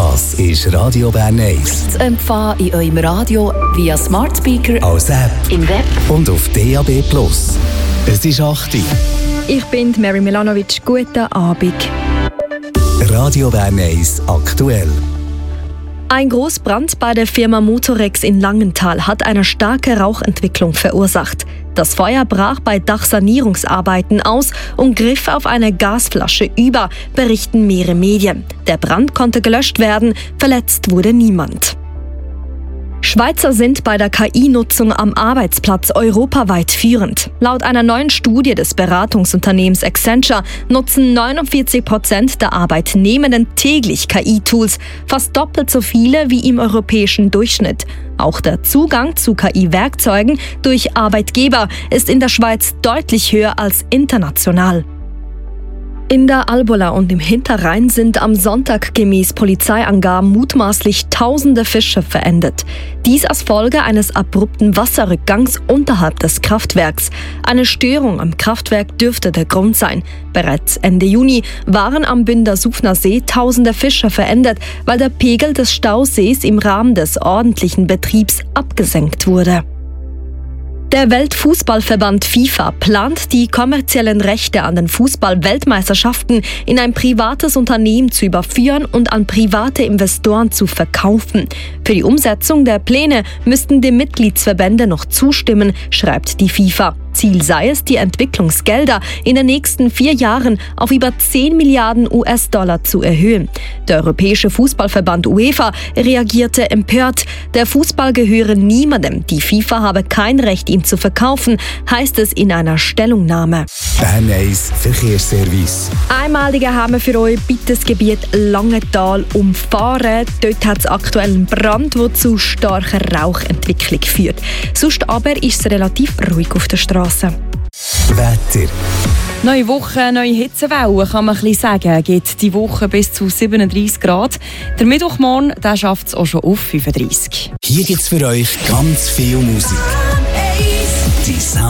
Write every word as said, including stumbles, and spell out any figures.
Das ist Radio Bern eins. Zu empfangen in eurem Radio via Smart Speaker, als App im Web und auf D A B Plus. Es ist acht Uhr. Ich bin Mary Milanovic. Guten Abend. Radio Bern eins aktuell. Ein Großbrand bei der Firma Motorex in Langenthal hat eine starke Rauchentwicklung verursacht. Das Feuer brach bei Dachsanierungsarbeiten aus und griff auf eine Gasflasche über, berichten mehrere Medien. Der Brand konnte gelöscht werden, verletzt wurde niemand. Schweizer sind bei der K I-Nutzung am Arbeitsplatz europaweit führend. Laut einer neuen Studie des Beratungsunternehmens Accenture nutzen neunundvierzig Prozent der Arbeitnehmenden täglich K I-Tools, fast doppelt so viele wie im europäischen Durchschnitt. Auch der Zugang zu K I-Werkzeugen durch Arbeitgeber ist in der Schweiz deutlich höher als international. In der Albola und im Hinterrhein sind am Sonntag gemäß Polizeiangaben mutmaßlich tausende Fische verendet. Dies als Folge eines abrupten Wasserrückgangs unterhalb des Kraftwerks. Eine Störung am Kraftwerk dürfte der Grund sein. Bereits Ende Juni waren am Bünder-Sufner See tausende Fische verendet, weil der Pegel des Stausees im Rahmen des ordentlichen Betriebs abgesenkt wurde. Der Weltfußballverband FIFA plant, die kommerziellen Rechte an den Fußball-Weltmeisterschaften in ein privates Unternehmen zu überführen und an private Investoren zu verkaufen. Für die Umsetzung der Pläne müssten die Mitgliedsverbände noch zustimmen, schreibt die FIFA. Ziel sei es, die Entwicklungsgelder in den nächsten vier Jahren auf über zehn Milliarden U S-Dollar zu erhöhen. Der Europäische Fußballverband UEFA reagierte empört. Der Fußball gehöre niemandem. Die FIFA habe kein Recht, ihn zu verkaufen, heißt es in einer Stellungnahme. Bern eins Verkehrsservice. Einmalige haben wir für euch bitte das Gebiet Langenthal umfahren. Dort hat es aktuell einen Brand, der zu starker Rauchentwicklung führt. Sonst aber ist es relativ ruhig auf der Straße. Wetter. Neue Woche, neue Hitzewelle, kann man ein bisschen sagen. Geht die Woche bis zu siebenunddreißig Grad. Der Mittwochmorgen schafft es auch schon auf fünfunddreißig. Hier gibt es für euch ganz viel Musik. Die Sound